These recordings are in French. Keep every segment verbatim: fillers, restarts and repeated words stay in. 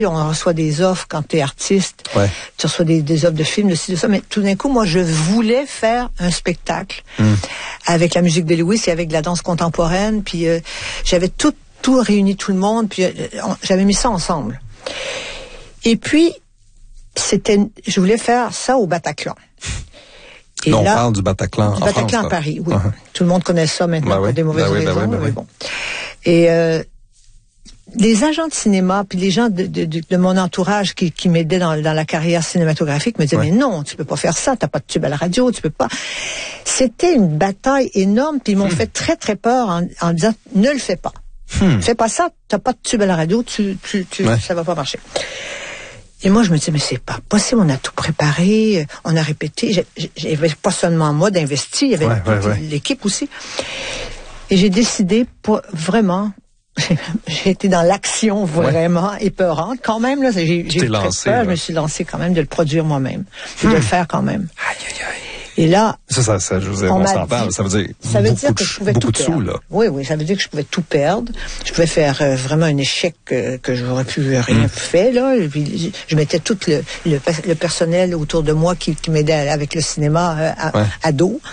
On reçoit des offres quand tu es artiste. Ouais. Tu reçois des, des offres de films, de ci, de ça. Mais tout d'un coup, moi, je voulais faire un spectacle mm. avec la musique de Lewis et avec de la danse contemporaine. Puis euh, j'avais tout, tout réuni, tout le monde. Puis euh, on, j'avais mis ça ensemble. Et puis, c'était, je voulais faire ça au Bataclan. Et non, là, on parle du Bataclan du en Bataclan France, à Paris, oui. Uh-huh. Tout le monde connaît ça maintenant, ben pour oui, des mauvaises ben oui, raisons. Ben oui, ben mais oui. bon. Et euh, les agents de cinéma, puis les gens de, de, de, de mon entourage qui, qui m'aidaient dans, dans la carrière cinématographique me disaient, ouais. mais non, tu peux pas faire ça, t'as pas de tube à la radio, tu peux pas. C'était une bataille énorme, puis ils m'ont hmm. fait très, très peur en, en disant, ne le fais pas. Hmm. Fais pas ça, t'as pas de tube à la radio, tu, tu, tu, ouais. ça va pas marcher. Et moi, je me disais, mais c'est pas possible, on a tout préparé, on a répété. J'avais pas seulement moi d'investir, il y avait ouais, toute ouais, ouais. l'équipe aussi. Et j'ai décidé, pour vraiment, j'ai été dans l'action vraiment ouais. épeurante. Quand même, là, j'ai, j'ai eu lancé, peur, là. je me suis lancée quand même de le produire moi-même, et hum. de le faire quand même. Aïe, aïe, aïe. Et là, ça, ça, ça, je veux dire, on, on s'en parle, ça veut dire ça veut beaucoup dire que je pouvais beaucoup tout de perdre. sous, là. Oui, oui, ça veut dire que je pouvais tout perdre. Je pouvais faire euh, vraiment un échec euh, que j'aurais pu rien mm. faire, là. Et puis, je mettais tout le, le, le personnel autour de moi qui, qui m'aidait avec le cinéma euh, à, ouais. à dos.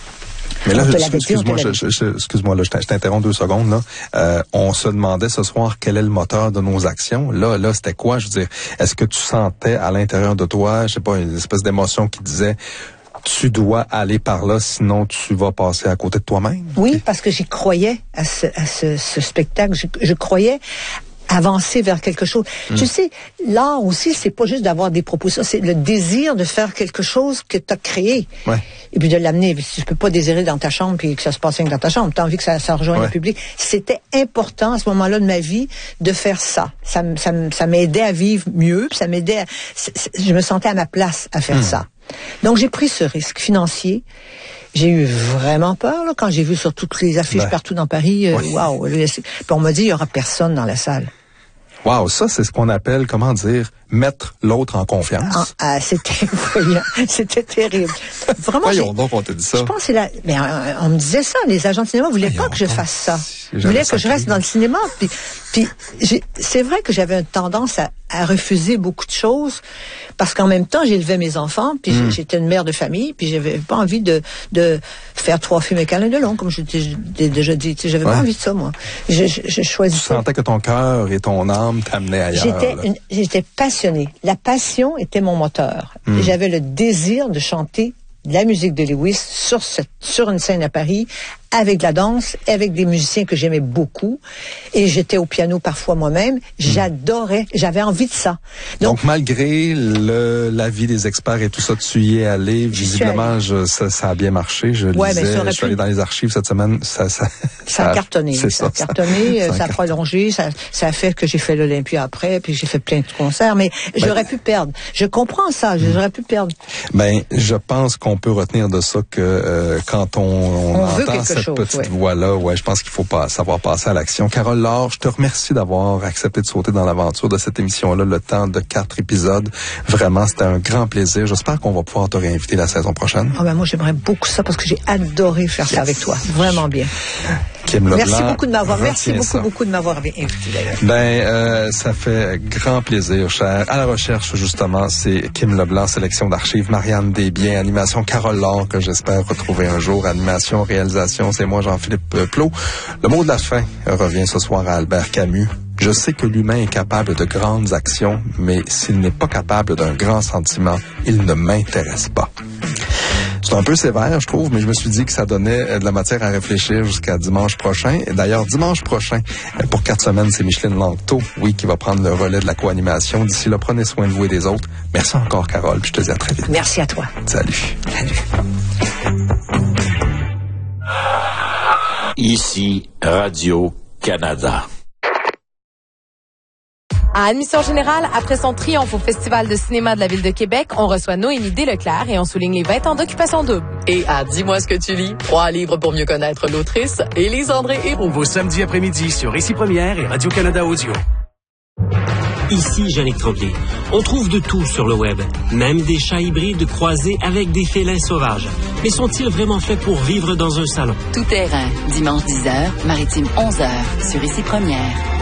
Mais là, je, excuse-moi, je, je, je, excuse-moi, là, je t'interromps deux secondes, là. Euh, on se demandait ce soir quel est le moteur de nos actions. Là, là, c'était quoi? Je veux dire, est-ce que tu sentais à l'intérieur de toi, je sais pas, une espèce d'émotion qui disait, tu dois aller par là, sinon tu vas passer à côté de toi-même? Oui, parce que j'y croyais à ce, à ce, ce spectacle. Je, je croyais avancer vers quelque chose. Mmh. Tu sais, l'art aussi, c'est pas juste d'avoir des propositions, c'est le désir de faire quelque chose que tu as créé. Ouais. Et puis de l'amener. Tu peux pas désirer dans ta chambre puis que ça se passe rien que dans ta chambre. Tu as envie que ça, ça rejoigne ouais. le public. C'était important à ce moment-là de ma vie de faire ça. Ça, ça, ça m'aidait à vivre mieux. Puis ça m'aidait à, je me sentais à ma place à faire mmh. ça. Donc j'ai pris ce risque financier. J'ai eu vraiment peur là, quand j'ai vu sur toutes les affiches ben, partout dans Paris. Euh, oui. Wow, puis on m'a dit il y aura personne dans la salle. Wow, ça c'est ce qu'on appelle, comment dire, mettre l'autre en confiance. Ah, ah, c'était effrayant, c'était terrible. Vraiment. Voyons donc, on t'a dit ça. Je pense que c'est la, mais on, on me disait ça, les agents de cinéma voulaient Voyons pas que je fasse ça. Ils voulaient que je reste dans le cinéma. Puis, puis j'ai, c'est vrai que j'avais une tendance à, à refuser beaucoup de choses parce qu'en même temps j'élevais mes enfants, puis mm. j'étais une mère de famille, puis j'avais pas envie de de faire trois films avec Alain Delon, comme je t'ai déjà dit. J'avais ouais. pas envie de ça, moi. Je, je, je choisissais. Tu sentais que ton cœur et ton âme t'amenaient ailleurs. J'étais, une, j'étais passionnée. La passion était mon moteur. Mm. Et j'avais le désir de chanter de la musique de Lewis sur cette, sur une scène à Paris, avec de la danse, avec des musiciens que j'aimais beaucoup. Et j'étais au piano parfois moi-même. J'adorais, j'avais envie de ça. Donc, Donc malgré le, l'avis des experts et tout ça, tu y es allé. Visiblement, je, ça, ça a bien marché. Je ouais, lisais, mais je suis allé dans les archives cette semaine. Ça, ça, ça a cartonné. C'est ça, ça, a cartonné, ça, ça, ça a prolongé. Ça, ça a fait que j'ai fait l'Olympia après, puis j'ai fait plein de concerts. Mais ben, j'aurais pu perdre. Je comprends ça. J'aurais pu perdre. Ben, je pense qu'on peut retenir de ça que euh, quand on, on, on entend cette chose, petite ouais. voix-là, ouais, je pense qu'il faut pas savoir passer à l'action. Carole Laure, je te remercie d'avoir accepté de sauter dans l'aventure de cette émission-là, le temps de quatre épisodes. Vraiment, c'était un grand plaisir. J'espère qu'on va pouvoir te réinviter la saison prochaine. Ah ben moi, j'aimerais beaucoup ça parce que j'ai adoré faire yes. ça avec toi. Vraiment bien. Kim Leblanc, merci beaucoup de m'avoir, merci beaucoup, ça. beaucoup de m'avoir invité d'ailleurs. Ben, euh, ça fait grand plaisir, cher. À la recherche, justement, c'est Kim Leblanc, sélection d'archives, Marianne Desbiens, animation Carole Laure, que j'espère retrouver un jour, animation, réalisation, c'est moi, Jean-Philippe Plot. Le mot de la fin revient ce soir à Albert Camus. Je sais que l'humain est capable de grandes actions, mais s'il n'est pas capable d'un grand sentiment, il ne m'intéresse pas. C'est un peu sévère, je trouve, mais je me suis dit que ça donnait de la matière à réfléchir jusqu'à dimanche prochain. Et d'ailleurs, dimanche prochain, pour quatre semaines, c'est Micheline Langto, oui, qui va prendre le relais de la co-animation. D'ici là, prenez soin de vous et des autres. Merci encore, Carole, puis je te dis à très vite. Merci à toi. Salut. Salut. Ici, Radio-Canada. À Admission générale, après son triomphe au Festival de cinéma de la Ville de Québec, on reçoit Noémie Desleclerc et on souligne les vingt ans d'Occupation double. Et à Dis-moi ce que tu lis, trois livres pour mieux connaître l'autrice, Élise-André Héroux. Vos samedis après-midi sur Ici Première et Radio-Canada Audio. Ici Jannick Tremblay. On trouve de tout sur le web, même des chats hybrides croisés avec des félins sauvages. Mais sont-ils vraiment faits pour vivre dans un salon? Tout terrain, dimanche dix heures, maritime onze heures, sur Ici Première.